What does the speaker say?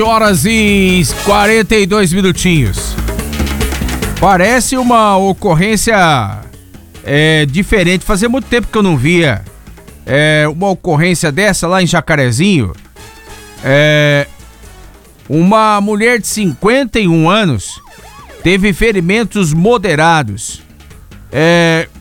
Horas e 42 minutinhos. Parece uma ocorrência diferente. Fazia muito tempo que eu não via uma ocorrência dessa lá em Jacarezinho. Uma mulher de 51 anos teve ferimentos moderados.